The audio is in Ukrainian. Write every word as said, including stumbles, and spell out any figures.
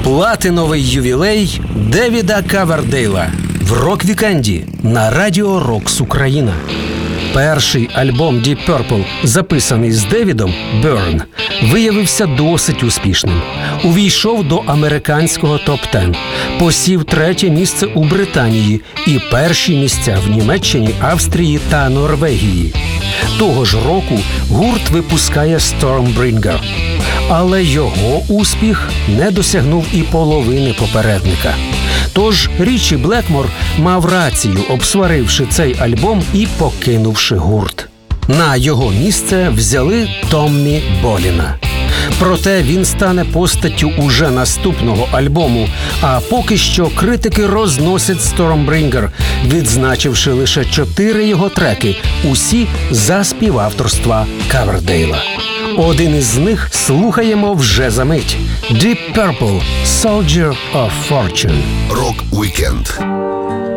Платиновий ювілей Девіда Ковердейла в рок-вікенді на Радіо Рокс Україна. Перший альбом Deep Purple, записаний з Девідом, Burn, виявився досить успішним. Увійшов до американського топ десять, посів третє місце у Британії і перші місця в Німеччині, Австрії та Норвегії. Того ж року гурт випускає Stormbringer. Але його успіх не досягнув і половини попередника. Тож Річі Блекмор мав рацію, обсваривши цей альбом і покинувши гурт. На його місце взяли Томмі Боліна. Проте він стане постаттю уже наступного альбому, а поки що критики розносять Stormbringer, відзначивши лише чотири його треки, усі за співавторства Ковердейла. Один із них слухаємо вже за мить. Deep Purple – Soldier of Fortune. Рок-вікенд.